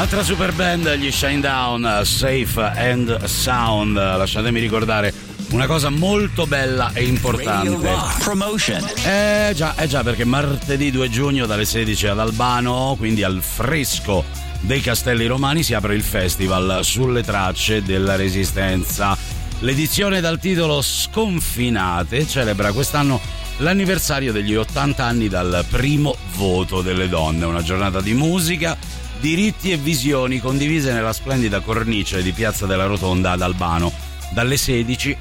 Altra super band, gli Shinedown, Safe and Sound. Lasciatemi ricordare una cosa molto bella e importante. Promotion. Già, perché martedì 2 giugno dalle 16 ad Albano, quindi al fresco dei Castelli Romani, si apre il festival Sulle tracce della Resistenza. L'edizione dal titolo Sconfinate celebra quest'anno l'anniversario degli 80 anni dal primo voto delle donne, una giornata di musica, diritti e visioni condivise nella splendida cornice di Piazza della Rotonda ad Albano. Dalle 16